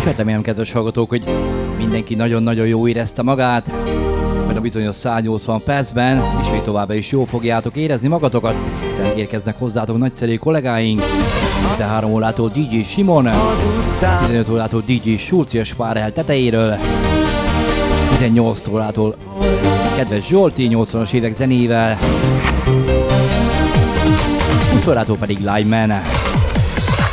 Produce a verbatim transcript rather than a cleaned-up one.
Hát remélem, kedves hallgatók, hogy mindenki nagyon-nagyon jó érezte magát, majd a bizonyos száznyolcvan percben ismét továbbá is jól fogjátok érezni magatokat, hiszen érkeznek hozzátok nagyszerű kollégáink, tizenhárom órától dé dzsé Simon, tizenöt órától dé dzsé Sulci a Spárel tetejéről, tizennyolc órától kedves Zsolti nyolcvanas évek zenével, húsz órától pedig Live Man.